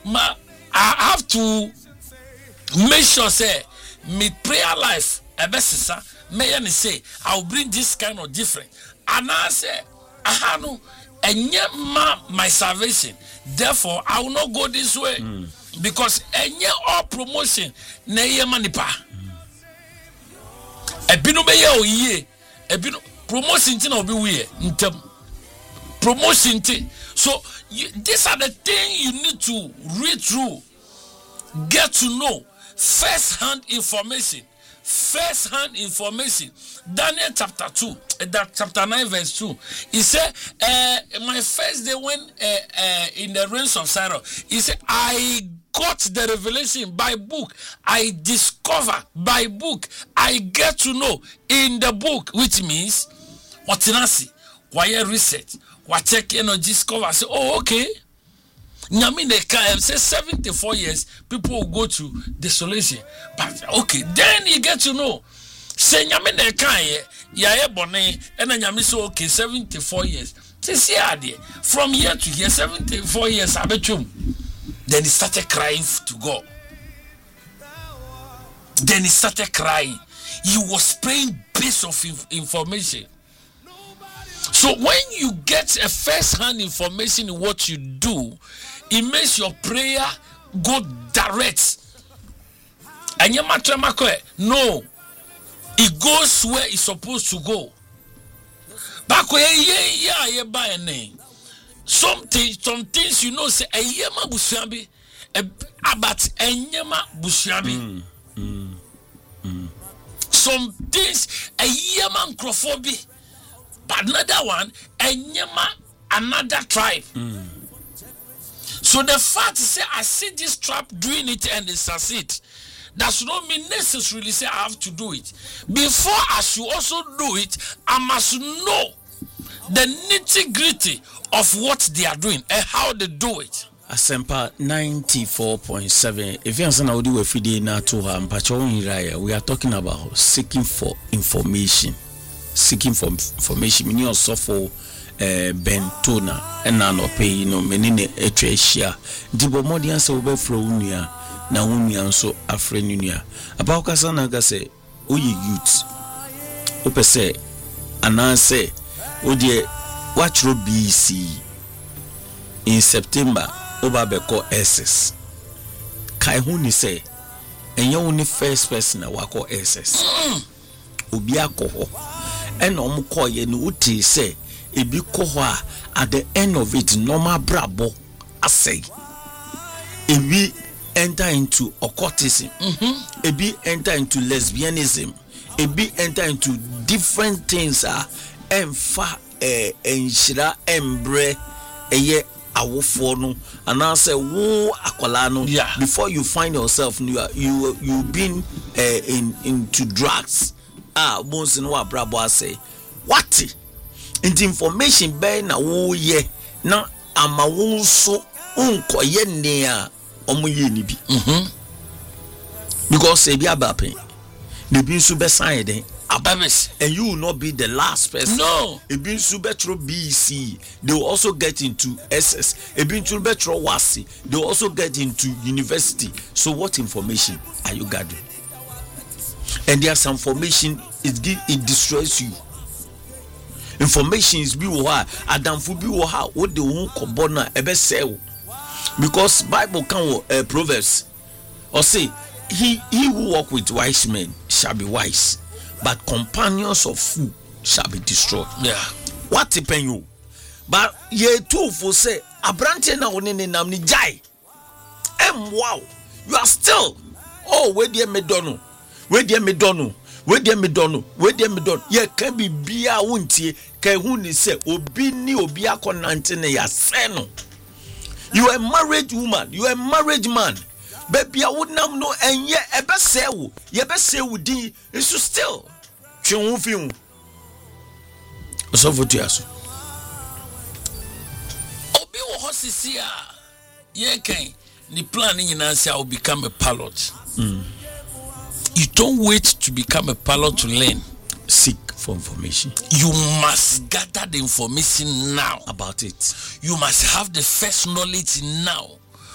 I have to make sure say me prayer life ebesisa may and say I'll bring this kind of different. And I say ahano enye my salvation. Therefore I will not go this way because enye all promotion na ye manipa. Ebinu be ye o ye ebinu promotion tin obi we ntem promotion tin. So these are the things you need to read through, get to know first-hand information. First-hand information. Daniel chapter 2, that chapter 9 verse 2. He said, my first day when in the reigns of Cyrus, he said, I got the revelation by book. I discover by book. I get to know in the book, which means what you see, why research. What check discover say, oh, okay. Nyami ne can say 74 years, people will go to desolation. But okay, then you get to know. Say nyami ne can ya bone and nyami say okay, 74 years. Say from year to year, 74 years, abechum. Then he started crying to God. Then he started crying. He was praying based of information. So when you get a first-hand information in what you do, it makes your prayer go direct. And no, it goes where it's supposed to go. Back where some things you know say a yema busiabi about enyema busiabi. Some things a yema nkrofobi. But another one, another tribe. So the fact is, say, I see this tribe doing it and they succeed. That should not mean necessarily say I have to do it. Before I should also do it, I must know the nitty-gritty of what they are doing and how they do it. Asempa 94.7. If you answer now, we are talking about seeking for information. Seeking for information, many also for Bentona and no pay no menine etresia. Dibo modian so be frounia na unia so afrenunia. About kasana ga say oyi youth. Ope say ananse odie watchro BC in September oba beko SS. Kai hu ni say enye woni first person na wako SS. Obi akoho and omukoye no uti say ebi koho at the end of it normal brabo asay ebi enter into occultism ebi enter into lesbianism ebi enter into different things emfa enshira embre eye awofo no and I say wo akola no before you find yourself you been into drugs once in what brabo say what in the information be na wo ye na ama wo so unkoye ne a omoye ni bi because e bi abapen the bin su be sign den ababes and you will not be the last person. No, e bin su betro BC they will also get into SS e bin su betro wasi they will also get into university. So what information are you gathering? And there's some information it destroys you. Information is be what Adam fu be what the won kobona ebe sell because Bible can Proverbs or say he who walk with wise men shall be wise, but companions of fool shall be destroyed. Yeah, what depend you? But ye too for say abrante na woni ne nam ni jai wow you are still where dear medono where dear medono ye can be bia wuntie can hu ni say obi ni obi akonante ne ya se no. You are a married woman, you are a married man, baby I would not know and ye ebe se wo ye be se wo din is still twen film so votu aso obi wo hosisi a ye kan ni plan ni nyina say I will become a pilot. You don't wait to become a pilot to learn. Seek for information. You must gather the information now about it. You must have the first knowledge now.